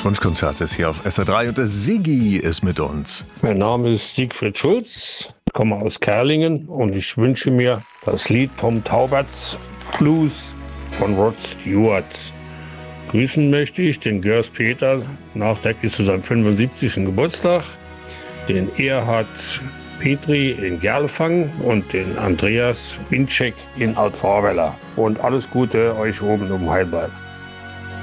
des Wunschkonzertes hier auf SR3 und der Sigi ist mit uns. Mein Name ist Siegfried Schulz, ich komme aus Kerlingen und ich wünsche mir das Lied vom Tauberts Blues von Rod Stewart. Grüßen möchte ich den Görs Peter nachträglich zu seinem 75. Geburtstag, den Erhard Petri in Gerlfang und den Andreas Winczek in Altvorweller. Und alles Gute euch oben um Heidelberg.